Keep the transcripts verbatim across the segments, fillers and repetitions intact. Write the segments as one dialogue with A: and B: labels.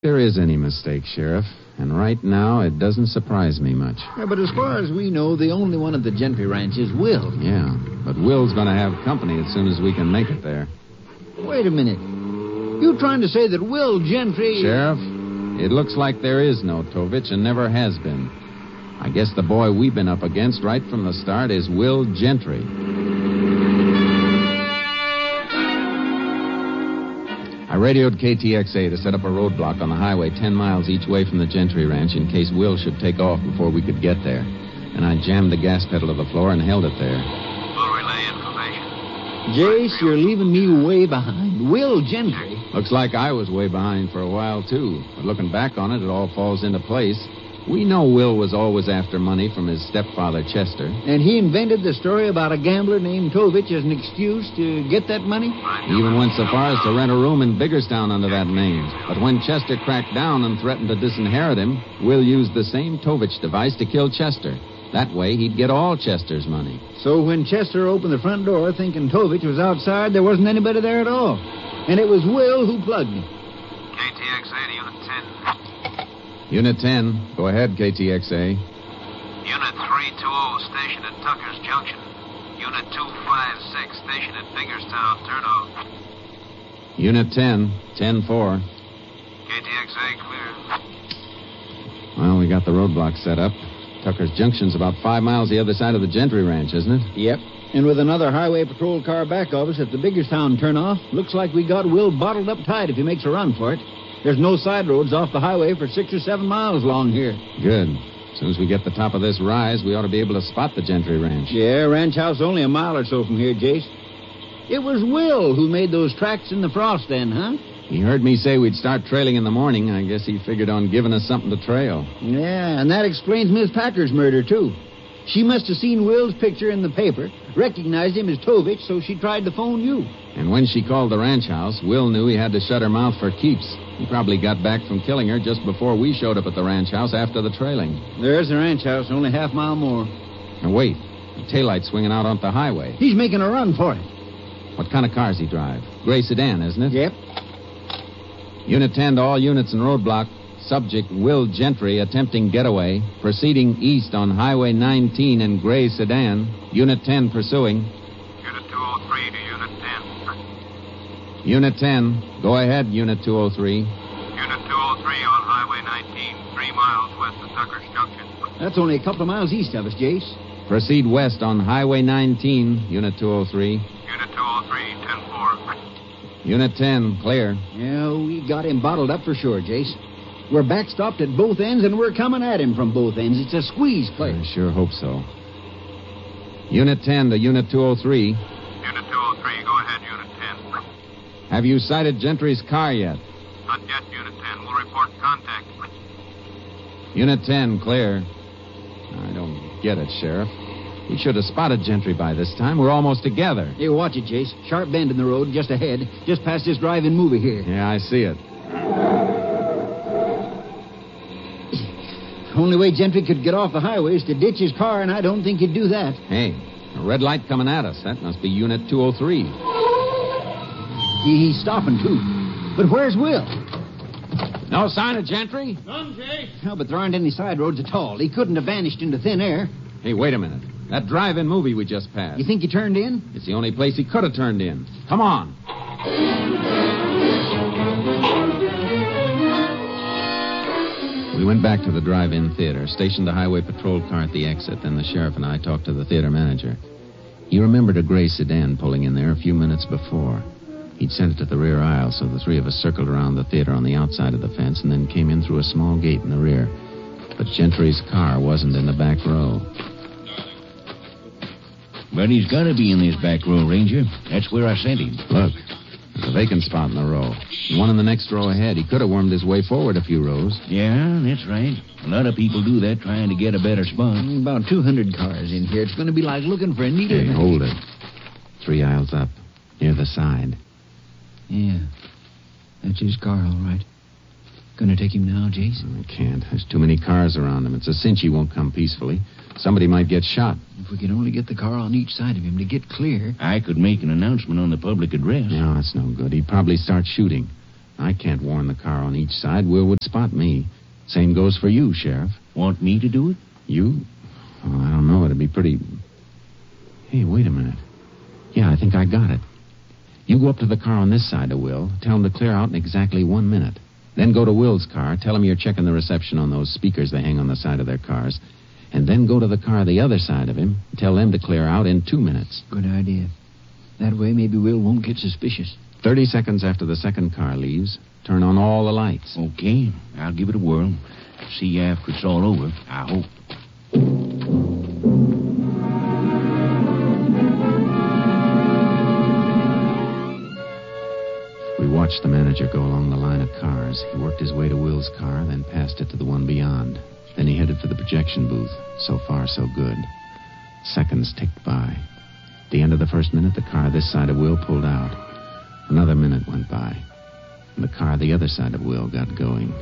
A: There is any mistake, Sheriff. And right now, it doesn't surprise me much.
B: Yeah, but as far as we know, the only one at the Gentry Ranch is Will.
A: Yeah, but Will's going to have company as soon as we can make it there.
B: Wait a minute. You trying to say that Will Gentry...
A: Sheriff, it looks like there is no Tovich and never has been. I guess the boy we've been up against right from the start is Will Gentry. I radioed K T X A to set up a roadblock on the highway ten miles each way from the Gentry Ranch in case Will should take off before we could get there. And I jammed the gas pedal to the floor and held it there.
C: Full relay information.
B: Jace, you're leaving me way behind. Will Gentry?
A: Looks like I was way behind for a while, too. But looking back on it, it all falls into place. We know Will was always after money from his stepfather, Chester.
B: And he invented the story about a gambler named Tovich as an excuse to get that money?
A: He even went so far as to rent a room in Biggerstown under that name. But when Chester cracked down and threatened to disinherit him, Will used the same Tovich device to kill Chester. That way, he'd get all Chester's money.
B: So when Chester opened the front door thinking Tovich was outside, there wasn't anybody there at all. And it was Will who plugged him.
C: K T X A to Unit ten.
A: Unit ten. Go ahead, K T X A.
C: Unit three twenty, stationed at Tucker's Junction. Unit two fifty-six, stationed at Biggerstown, turn off.
A: Unit ten, ten four.
C: K T X A clear.
A: Well, we got the roadblock set up. Tucker's Junction's about five miles the other side of the Gentry Ranch, isn't it?
B: Yep. And with another highway patrol car back of us at the Biggerstown turnoff, looks like we got Will bottled up tight if he makes a run for it. There's no side roads off the highway for six or seven miles long here.
A: Good. As soon as we get the top of this rise, we ought to be able to spot the Gentry Ranch.
B: Yeah, ranch house only a mile or so from here, Jace. It was Will who made those tracks in the frost then, huh?
A: He heard me say we'd start trailing in the morning. I guess he figured on giving us something to trail.
B: Yeah, and that explains Miss Packer's murder, too. She must have seen Will's picture in the paper, recognized him as Tovich, so she tried to phone you.
A: And when she called the ranch house, Will knew he had to shut her mouth for keeps. He probably got back from killing her just before we showed up at the ranch house after the trailing.
B: There's the ranch house, only half mile more.
A: Now, wait. The taillight's swinging out onto the highway.
B: He's making a run for it.
A: What kind of cars he drive? Gray sedan, isn't it?
B: Yep.
A: Unit ten to all units in roadblock. Subject Will Gentry attempting getaway. Proceeding east on Highway nineteen in gray sedan. Unit ten pursuing.
C: Unit two oh three to Unit ten.
A: Unit ten. Go ahead, Unit two oh three.
C: Unit two oh three on Highway nineteen, three miles west of Tucker's Junction.
B: That's only a couple of miles east of us, Jace.
A: Proceed west on Highway nineteen, Unit two oh three.
C: Unit two oh three, ten four.
A: Unit ten, clear.
B: Yeah, we got him bottled up for sure, Jace. We're backstopped at both ends, and we're coming at him from both ends. It's a squeeze play.
A: I sure hope so. Unit ten to Unit two oh three.
C: Unit two oh three, go ahead, Unit ten.
A: Have you sighted Gentry's car yet?
C: Not yet, Unit ten. We'll report contact.
A: Unit ten, clear. I don't get it, Sheriff. We should have spotted Gentry by this time. We're almost together.
B: Hey, watch it, Jace. Sharp bend in the road just ahead, just past this drive-in movie here.
A: Yeah, I see it.
B: Only way Gentry could get off the highway is to ditch his car, and I don't think he'd do that.
A: Hey, a red light coming at us. That must be Unit two oh three.
B: He, he's stopping, too. But where's Will?
A: No sign of Gentry?
D: None, Jay.
B: No, but there aren't any side roads at all. He couldn't have vanished into thin air.
A: Hey, wait a minute. That drive-in movie we just passed.
B: You think he turned in?
A: It's the only place he could have turned in. Come on. We went back to the drive-in theater, stationed the highway patrol car at the exit, then the sheriff and I talked to the theater manager. He remembered a gray sedan pulling in there a few minutes before. He'd sent it to the rear aisle, so the three of us circled around the theater on the outside of the fence and then came in through a small gate in the rear. But Gentry's car wasn't in the back row.
E: But he's got to be in this back row, Ranger. That's where I sent him.
A: Look, there's a vacant spot in the row. And one in the next row ahead. He could have wormed his way forward a few rows.
E: Yeah, that's right. A lot of people do that trying to get a better spot.
B: About two hundred cars in here. It's going to be like looking for a needle.
A: Hey, hold it. Three aisles up, near the side.
B: Yeah, that's his car, all right. Gonna take him now, Jason?
A: I can't. There's too many cars around him. It's a cinch he won't come peacefully. Somebody might get shot.
B: If we could only get the car on each side of him to get clear.
E: I could make an announcement on the public address.
A: No, that's no good. He'd probably start shooting. I can't warn the car on each side. Will would spot me. Same goes for you, Sheriff.
E: Want me to do it?
A: You? Oh, I don't know. It'd be pretty... Hey, wait a minute. Yeah, I think I got it. You go up to the car on this side of Will. Tell him to clear out in exactly one minute. Then go to Will's car. Tell him you're checking the reception on those speakers they hang on the side of their cars. And then go to the car the other side of him. Tell them to clear out in two minutes.
B: Good idea. That way, maybe Will won't get suspicious.
A: Thirty seconds after the second car leaves, turn on all the lights.
E: Okay, I'll give it a whirl. See you after it's all over, I hope.
A: We watched the manager go along the line of cars. He worked his way to Will's car, then passed it to the one beyond. Then he headed for the projection booth. So far, so good. Seconds ticked by. At the end of the first minute, the car this side of Will pulled out. Another minute went by. And the car the other side of Will got going.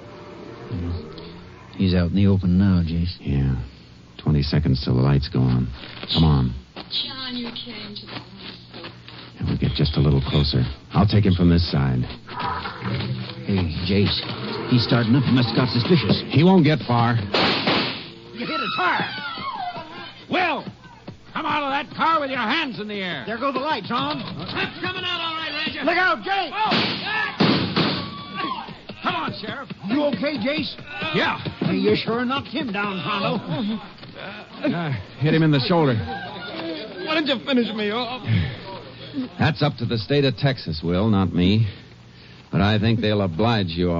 B: He's out in the open now, Jace.
A: Yeah. Twenty seconds till the lights go on. Come on.
D: John, you came to the hospital.
A: And we'll get just a little closer. I'll take him from this side.
B: Hey, Jace. He's starting up. He must have got suspicious.
A: He won't get far.
B: You hit a tire.
F: Will! Come out of that car with your hands in the air.
B: There go the lights, Tom.
F: That's coming out all right, Ranger.
B: Look out, Jace.
F: Oh! Come on, Sheriff.
B: You okay, Jace?
F: Yeah.
B: Hey, you sure knocked him down, Pronto.
A: Uh, hit him in the shoulder.
F: Why didn't you finish me off?
A: That's up to the state of Texas, Will, not me. But I think they'll oblige you all